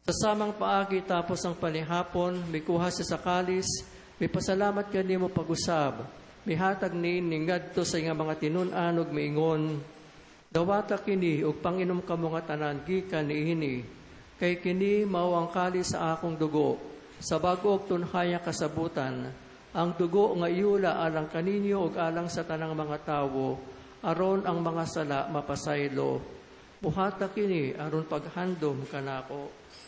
Sa samang paagi tapos ang palihapon, may kuha sa kalis, may pasalamat ka mo pag-usab, may hatag ni ngadto sa nga mga tinunanog maingon, dawata kini ug panginom ka mga tanan gikan niini, kay kini mao ang kalis sa akong dugo, sa bag-og tunhaya kasabutan, ang dugo nga iula alang kaninyo ug alang sa tanang mga tawo, aron ang mga sala mapasaylo. Buhata kini aron paghandom kanako.